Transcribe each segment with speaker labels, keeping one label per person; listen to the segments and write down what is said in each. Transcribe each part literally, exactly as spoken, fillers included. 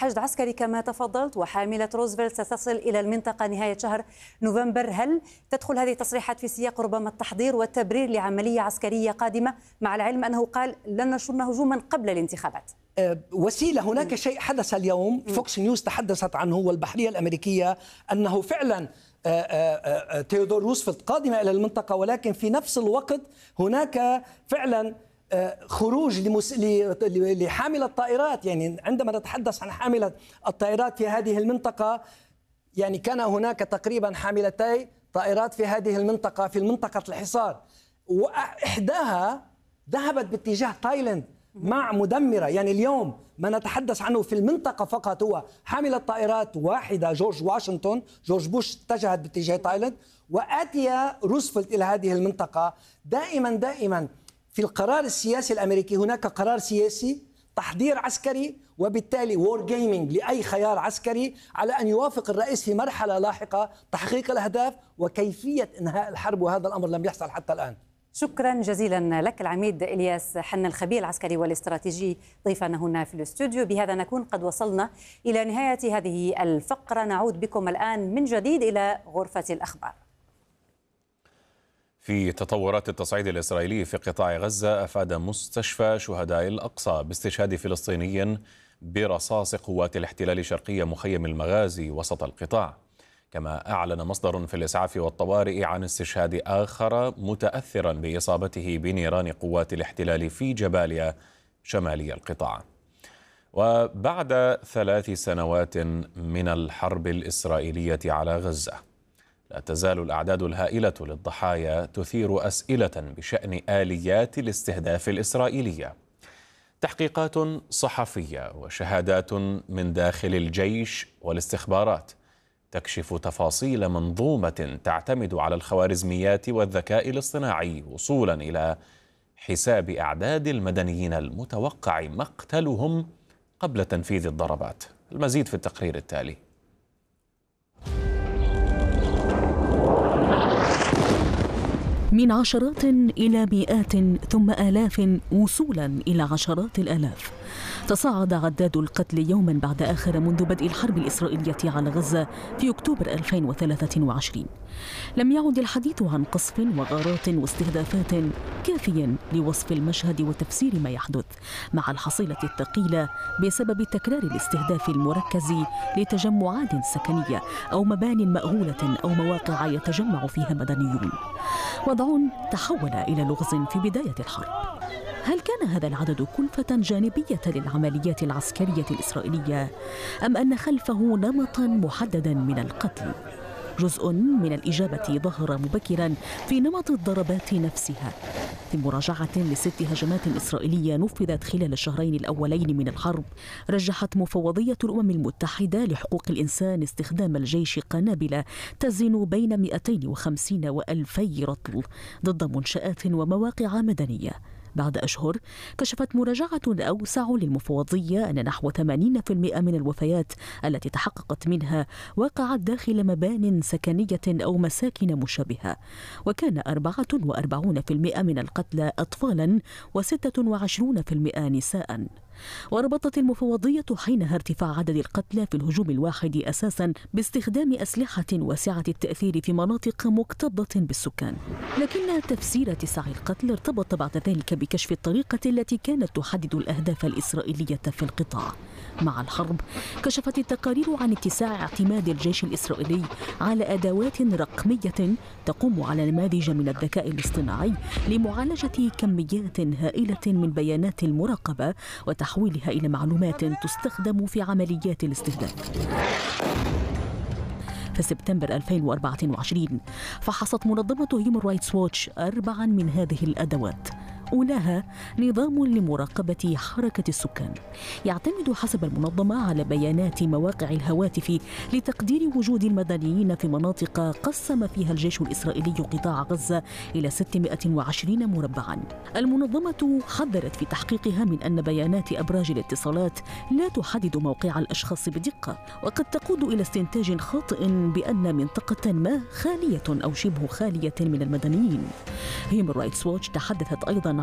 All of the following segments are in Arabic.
Speaker 1: حشد عسكري كما تفضلت، وحاملة روزفلت ستصل إلى المنطقة نهاية شهر نوفمبر. هل تدخل هذه التصريحات في سياق ربما التحضير والتبرير لعملية عسكرية قادمة، مع العلم أنه قال لن نشن هجوما قبل الانتخابات؟
Speaker 2: وسيلة. هناك شيء حدث اليوم، فوكس نيوز تحدثت عنه والبحرية الأمريكية، أنه فعلا تيودور روزفلت قادمة إلى المنطقة، ولكن في نفس الوقت هناك فعلا خروج لحاملة الطائرات. يعني عندما نتحدث عن حاملة الطائرات في هذه المنطقة، يعني كان هناك تقريبا حاملتي طائرات في هذه المنطقة، في منطقة الحصار، وإحداها ذهبت باتجاه تايلاند مع مدمرة. يعني اليوم ما نتحدث عنه في المنطقة فقط هو حاملة طائرات واحدة، جورج واشنطن، جورج بوش اتجهت باتجاه تايلاند، وآتي روزفلت إلى هذه المنطقة. دائما دائما في القرار السياسي الأمريكي هناك قرار سياسي، تحضير عسكري، وبالتالي وور جيمينج لأي خيار عسكري، على أن يوافق الرئيس في مرحلة لاحقة تحقيق الأهداف وكيفية إنهاء الحرب، وهذا الأمر لم يحصل حتى الآن.
Speaker 1: شكرا جزيلا لك العميد إلياس حنا، الخبير العسكري والاستراتيجي، ضيفنا هنا في الاستوديو. بهذا نكون قد وصلنا إلى نهاية هذه الفقرة. نعود بكم الآن من جديد إلى غرفة الأخبار.
Speaker 3: في تطورات التصعيد الإسرائيلي في قطاع غزة، أفاد مستشفى شهداء الأقصى باستشهاد فلسطيني برصاص قوات الاحتلال شرقي مخيم المغازي وسط القطاع. كما أعلن مصدر في الإسعاف والطوارئ عن استشهاد آخر متأثرا بإصابته بنيران قوات الاحتلال في جباليا شمالي القطاع. وبعد ثلاث سنوات من الحرب الإسرائيلية على غزة، لا تزال الأعداد الهائلة للضحايا تثير أسئلة بشأن آليات الاستهداف الإسرائيلية. تحقيقات صحفية وشهادات من داخل الجيش والاستخبارات تكشف تفاصيل منظومة تعتمد على الخوارزميات والذكاء الاصطناعي وصولا إلى حساب أعداد المدنيين المتوقع مقتلهم قبل تنفيذ الضربات. المزيد في التقرير التالي.
Speaker 4: من عشرات إلى مئات ثم آلاف وصولا إلى عشرات الآلاف، تصاعد عداد القتل يوما بعد آخر منذ بدء الحرب الإسرائيلية على غزة في أكتوبر ألفين وثلاثة وعشرين. لم يعد الحديث عن قصف وغارات واستهدافات كافيا لوصف المشهد وتفسير ما يحدث، مع الحصيلة الثقيلة بسبب تكرار الاستهداف المركز لتجمعات سكنية أو مبان مأهولة أو مواقع يتجمع فيها مدنيون. وضع تحول إلى لغز في بداية الحرب. هل كان هذا العدد كلفة جانبية للعمليات العسكرية الإسرائيلية، أم أن خلفه نمطا محددا من القتل؟ جزء من الإجابة ظهر مبكرا في نمط الضربات نفسها. في مراجعة لست هجمات إسرائيلية نفذت خلال الشهرين الأولين من الحرب، رجحت مفوضية الأمم المتحدة لحقوق الإنسان استخدام الجيش قنابل تزن بين مئتين وخمسين وألفي رطل ضد منشآت ومواقع مدنية. بعد أشهر كشفت مراجعة أوسع للمفوضية أن نحو ثمانين بالمئة من الوفيات التي تحققت منها وقعت داخل مبان سكنية أو مساكن مشابهة، وكان أربعة وأربعين بالمئة من القتلى أطفالا وستة وعشرين بالمئة نساء. وربطت المفوضية حينها ارتفاع عدد القتلى في الهجوم الواحد أساسا باستخدام أسلحة واسعة التأثير في مناطق مكتظة بالسكان، لكن تفسير اتساع القتل ارتبط بعد ذلك بكشف الطريقة التي كانت تحدد الأهداف الإسرائيلية في القطاع. مع الحرب كشفت التقارير عن اتساع اعتماد الجيش الإسرائيلي على أدوات رقمية تقوم على نماذج من الذكاء الاصطناعي لمعالجة كميات هائلة من بيانات المراقبة وتحويلها إلى معلومات تستخدم في عمليات الاستهداف. في سبتمبر ألفين وأربعة وعشرين فحصت منظمة هيومن رايتس ووتش أربعا من هذه الأدوات. أولاها نظام لمراقبة حركة السكان، يعتمد حسب المنظمة على بيانات مواقع الهواتف لتقدير وجود المدنيين في مناطق قسم فيها الجيش الإسرائيلي قطاع غزة إلى ستمائة وعشرين مربعا. المنظمة حذرت في تحقيقها من أن بيانات أبراج الاتصالات لا تحدد موقع الأشخاص بدقة، وقد تقود إلى استنتاج خاطئ بأن منطقة ما خالية أو شبه خالية من المدنيين. هيومن رايتس ووتش تحدثت أيضا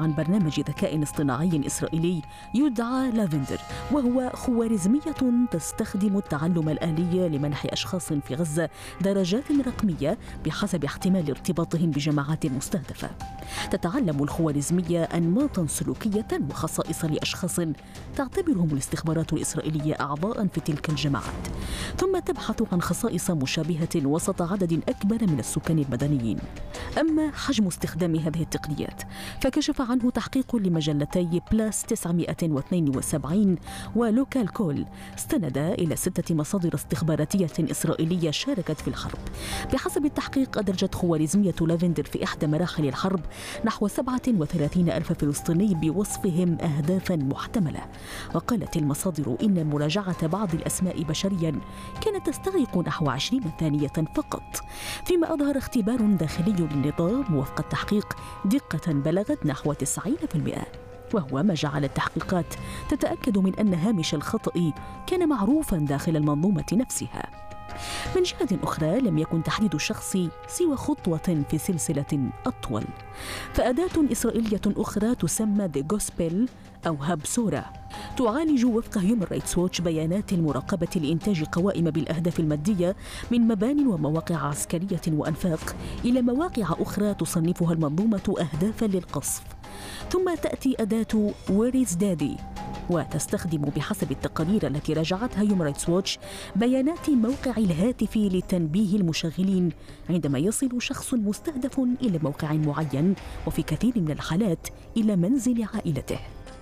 Speaker 4: عن برنامج ذكاء اصطناعي إسرائيلي يدعى لافندر، وهو خوارزمية تستخدم التعلم الآلي لمنح أشخاص في غزة درجات رقمية بحسب احتمال ارتباطهم بجماعات مستهدفة. تتعلم الخوارزمية أنماطا سلوكية وخصائص لأشخاص تعتبرهم الاستخبارات الإسرائيلية أعضاء في تلك الجماعات، ثم تبحث عن خصائص مشابهة وسط عدد أكبر من السكان المدنيين. أما حجم استخدام هذه التقنيات فكشف عنه تحقيق لمجلتي بلاس تسعمائة واثنين وسبعين ولوكال كول، استند إلى ستة مصادر استخباراتية إسرائيلية شاركت في الحرب. بحسب التحقيق أدرجت خوارزمية لافندر في إحدى مراحل الحرب نحو سبعة وثلاثين ألف فلسطيني بوصفهم أهدافا محتملة. وقالت المصادر إن مراجعة بعض الأسماء بشريا كانت تستغرق نحو عشرين ثانية فقط، فيما أظهر اختبار داخلي للنظام وفق التحقيق دقة بلغت نحو تسعين بالمئة، وهو ما جعل التحقيقات تتأكد من أن هامش الخطأ كان معروفا داخل المنظومة نفسها. من جهة أخرى لم يكن تحديد الشخص سوى خطوة في سلسلة أطول، فأداة إسرائيلية أخرى تسمى The Gospel أو هابسورة تعالج وفق هيومن رايتس ووتش بيانات المراقبة لإنتاج قوائم بالأهداف المادية من مبان ومواقع عسكرية وأنفاق إلى مواقع أخرى تصنفها المنظومة أهدافا للقصف. ثم تأتي أداة Where is Daddy وتستخدم بحسب التقارير التي راجعتها هيومن رايتس ووتش بيانات موقع الهاتف لتنبيه المشغلين عندما يصل شخص مستهدف إلى موقع معين، وفي كثير من الحالات إلى منزل عائلته.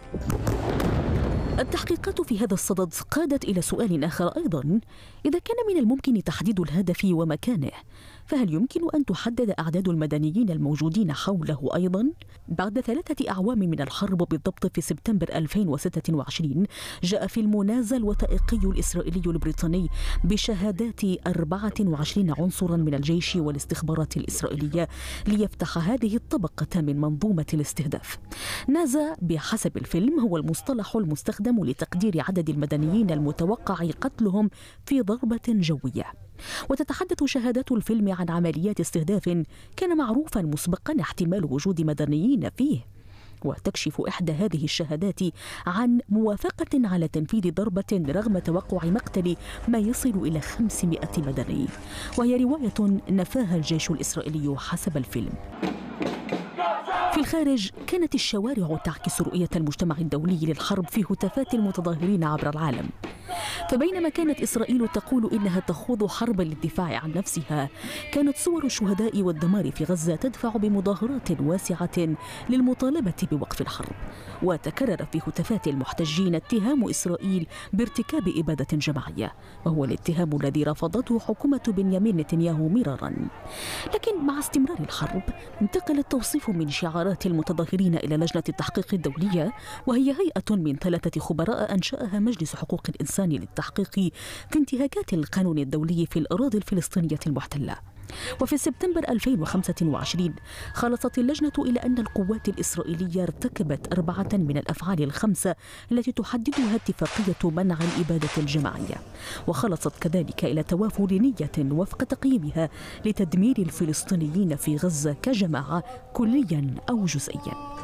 Speaker 4: التحقيقات في هذا الصدد قادت إلى سؤال آخر أيضاً: إذا كان من الممكن تحديد الهدف ومكانه، فهل يمكن أن تحدد أعداد المدنيين الموجودين حوله أيضاً؟ بعد ثلاثة أعوام من الحرب، بالضبط في سبتمبر ألفين وستة وعشرين، جاء فيلم نازا الوثائقي الإسرائيلي البريطاني بشهادات أربعة وعشرين عنصراً من الجيش والاستخبارات الإسرائيلية ليفتح هذه الطبقة من منظومة الاستهداف. نازا بحسب الفيلم هو المصطلح المستخدم لتقدير عدد المدنيين المتوقع قتلهم في ضربة جوية. وتتحدث شهادات الفيلم عن عمليات استهداف كان معروفا مسبقا احتمال وجود مدنيين فيه، وتكشف إحدى هذه الشهادات عن موافقة على تنفيذ ضربة رغم توقع مقتل ما يصل إلى خمسمائة مدني، وهي رواية نفاها الجيش الإسرائيلي حسب الفيلم. في الخارج كانت الشوارع تعكس رؤية المجتمع الدولي للحرب في هتافات المتظاهرين عبر العالم. فبينما كانت إسرائيل تقول إنها تخوض حربا للدفاع عن نفسها، كانت صور الشهداء والدمار في غزة تدفع بمظاهرات واسعة للمطالبة بوقف الحرب. وتكرر في هتافات المحتجين اتهام إسرائيل بارتكاب إبادة جماعية، وهو الاتهام الذي رفضته حكومة بنيامين نتنياهو مرارا. لكن مع استمرار الحرب انتقل التوصيف من شعارات المتظاهرين إلى لجنة التحقيق الدولية، وهي هيئة من ثلاثة خبراء أنشأها مجلس حقوق الإنسان للتحقيق في انتهاكات القانون الدولي في الأراضي الفلسطينية المحتلة. وفي سبتمبر ألفين وخمسة وعشرين خلصت اللجنة إلى أن القوات الإسرائيلية ارتكبت أربعة من الأفعال الخمسة التي تحددها اتفاقية منع الإبادة الجماعية، وخلصت كذلك إلى توافر نية وفق تقييمها لتدمير الفلسطينيين في غزة كجماعة كليا أو جزئيا.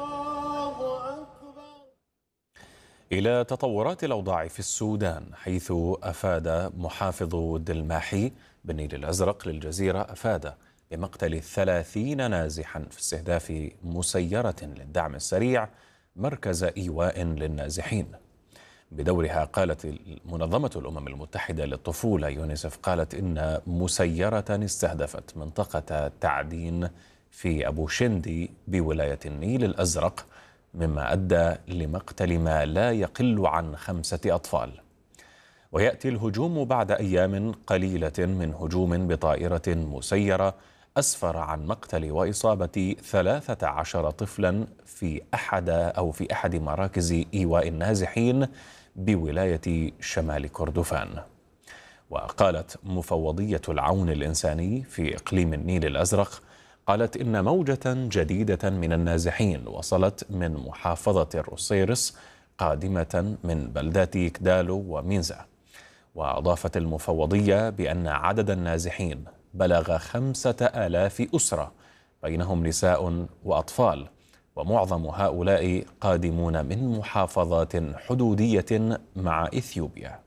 Speaker 3: إلى تطورات الأوضاع في السودان، حيث أفاد محافظ دلماحي بالنيل الأزرق للجزيرة أفاد بمقتل ثلاثين نازحا في استهداف مسيرة للدعم السريع مركز إيواء للنازحين. بدورها قالت منظمة الأمم المتحدة للطفولة يونيسف قالت إن مسيرة استهدفت منطقة تعدين في أبو شندي بولاية النيل الأزرق، مما أدى لمقتل ما لا يقل عن خمسة أطفال. ويأتي الهجوم بعد أيام قليلة من هجوم بطائرة مسيرة أسفر عن مقتل وإصابة ثلاثة عشر طفلا في أحد أو في أحد مراكز إيواء النازحين بولاية شمال كردفان. وقالت مفوضية العون الإنساني في إقليم النيل الأزرق قالت إن موجة جديدة من النازحين وصلت من محافظة الروسيرس قادمة من بلدات كدالو ومينزا. وأضافت المفوضية بأن عدد النازحين بلغ خمسة آلاف أسرة بينهم نساء وأطفال، ومعظم هؤلاء قادمون من محافظات حدودية مع إثيوبيا.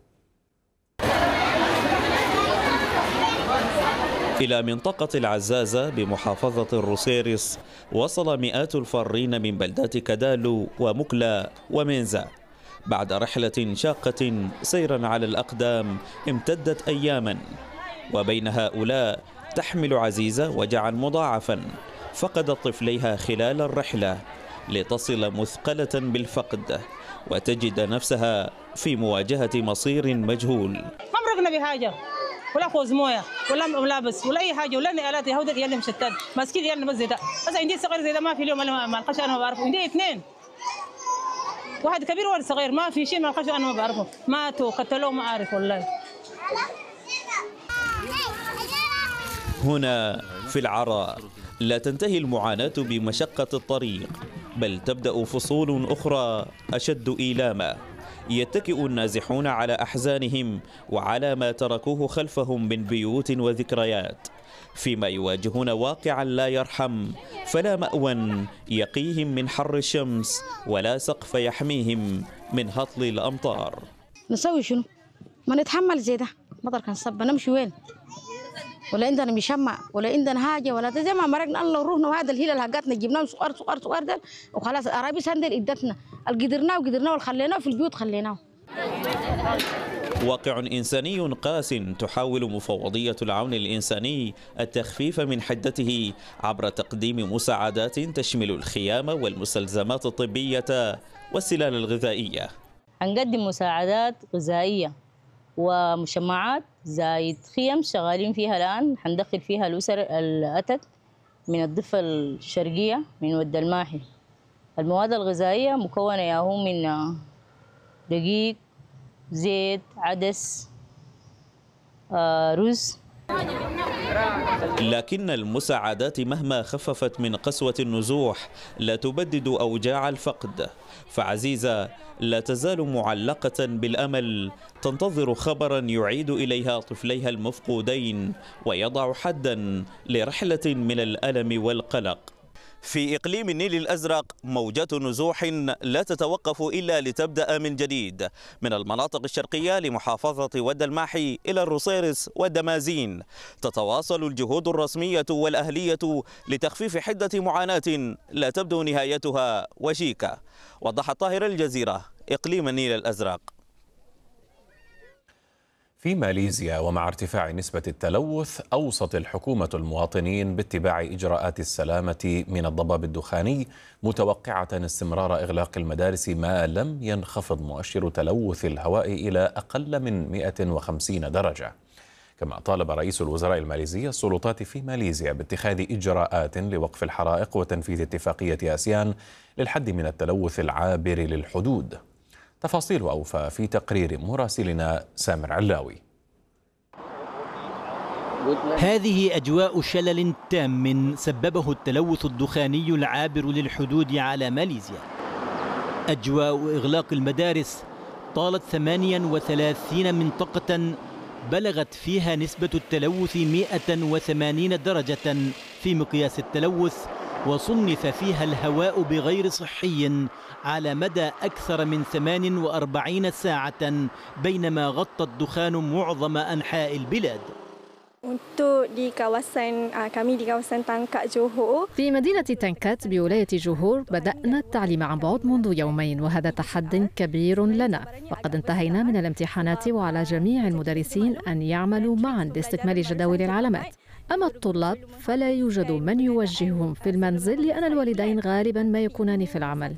Speaker 5: إلى منطقة العزازة بمحافظة الروسيرس وصل مئات الفارين من بلدات كدالو ومكلا ومينزا بعد رحلة شاقة سيرا على الأقدام امتدت أياما، وبين هؤلاء تحمل عزيزة وجعا مضاعفا فقدت طفليها خلال الرحلة لتصل مثقلة بالفقد وتجد نفسها في مواجهة مصير مجهول.
Speaker 6: ما مرقنا بحاجة ولا خوز مويه ولا ملابس ولا اي حاجه ولا نقالات يهودك يلا مشتت ماسكين يلا بس زي ده. بس عندي صغير زي ده ما في اليوم انا ما القش انا ما بعرفه، عندي اثنين واحد كبير وواحد صغير ما في شيء ما القش انا ما بعرفه، ماتوا قتلوه ما اعرف والله.
Speaker 5: هنا في العراء لا تنتهي المعاناة بمشقة الطريق، بل تبدأ فصول أخرى أشد إيلاما. يتكئ النازحون على أحزانهم وعلى ما تركوه خلفهم من بيوت وذكريات، فيما يواجهون واقعا لا يرحم، فلا مأوى يقيهم من حر الشمس ولا سقف يحميهم من هطل الأمطار.
Speaker 7: نسوي شنو؟ ما نتحمل زي ده، مطر كان صب نمشي وين؟ ولا عندنا مشمع ولا عندنا حاجه ولا زي ما مرقنا الله روحنا، وهذا الهلال هقاتنا جبناه صغار صغار صغار ده وخلاص الأراضي سندل ادتنا القدرناه وقدرناه وخليناه في البيوت خليناه.
Speaker 5: واقع إنساني قاس تحاول مفوضية العون الإنساني التخفيف من حدته عبر تقديم مساعدات تشمل الخيام والمستلزمات الطبية والسلال الغذائية.
Speaker 8: هنقدم مساعدات غذائية ومشمعات زايد خيم شغالين فيها الآن، حندخل فيها الأسر الأتت من الضفة الشرقية من ود الماحي. المواد الغذائية مكونة ياهو من دقيق، زيت، عدس، آه، رز.
Speaker 5: لكن المساعدات مهما خففت من قسوة النزوح لا تبدد أوجاع الفقد، فعزيزة لا تزال معلقة بالأمل تنتظر خبرا يعيد إليها طفليها المفقودين ويضع حدا لرحلة من الألم والقلق. في إقليم النيل الأزرق موجات نزوح لا تتوقف إلا لتبدأ من جديد، من المناطق الشرقية لمحافظة ود الماحي إلى الروسيرس والدمازين. تتواصل الجهود الرسمية والأهلية لتخفيف حدة معاناة لا تبدو نهايتها وشيكة. وضح طاهر، الجزيرة، إقليم النيل الأزرق.
Speaker 3: في ماليزيا ومع ارتفاع نسبة التلوث أوصت الحكومة المواطنين باتباع إجراءات السلامة من الضباب الدخاني، متوقعة استمرار إغلاق المدارس ما لم ينخفض مؤشر تلوث الهواء إلى أقل من مئة وخمسين درجة. كما طالب رئيس الوزراء الماليزي السلطات في ماليزيا باتخاذ إجراءات لوقف الحرائق وتنفيذ اتفاقية آسيان للحد من التلوث العابر للحدود. تفاصيل أوفى في تقرير مراسلنا سامر علاوي.
Speaker 9: هذه أجواء شلل تام سببه التلوث الدخاني العابر للحدود على ماليزيا. أجواء إغلاق المدارس طالت ثمانية وثلاثين منطقة بلغت فيها نسبة التلوث مئة وثمانين درجة في مقياس التلوث، وصنف فيها الهواء بغير صحي على مدى أكثر من ثمان وأربعين ساعة، بينما غطى الدخان معظم أنحاء البلاد.
Speaker 10: في مدينة تانكات بولاية جوهور بدأنا التعليم عن بعد منذ يومين، وهذا تحد كبير لنا، وقد انتهينا من الامتحانات وعلى جميع المدرسين أن يعملوا معا لاستكمال جداول العلامات. أما الطلاب فلا يوجد من يوجههم في المنزل، لأن الوالدين غالبا ما يكونان في العمل.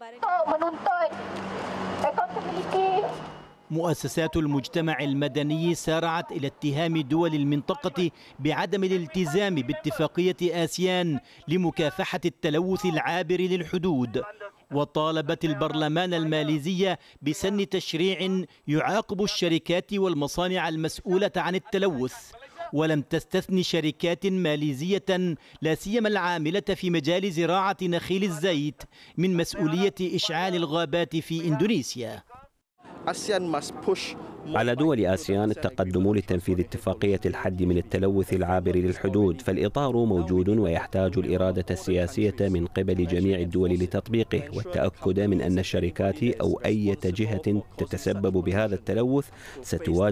Speaker 9: مؤسسات المجتمع المدني سارعت إلى اتهام دول المنطقة بعدم الالتزام باتفاقية آسيان لمكافحة التلوث العابر للحدود، وطالبت البرلمان الماليزي بسن تشريع يعاقب الشركات والمصانع المسؤولة عن التلوث. ولم تستثن شركات ماليزية لا سيما العاملة في مجال زراعة نخيل الزيت من مسؤولية إشعال الغابات في إندونيسيا.
Speaker 11: ASEAN must push على دول آسيان التقدم لتنفيذ اتفاقية الحد من التلوث العابر للحدود، فالإطار موجود ويحتاج الإرادة السياسية من قبل جميع الدول لتطبيقه، والتأكد من أن الشركات أو أي جهة تتسبب بهذا التلوث ستواجه